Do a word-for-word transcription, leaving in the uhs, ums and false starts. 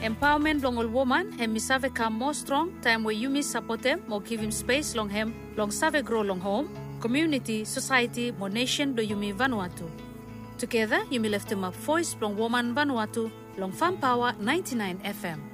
Empowerment long all woman hem misave come more strong time where you miss support them or give him space long hem long save grow long home community society more nation do you me Vanuatu. Together you may lift him up voice long woman Vanuatu long Farm Power ninety-nine F M.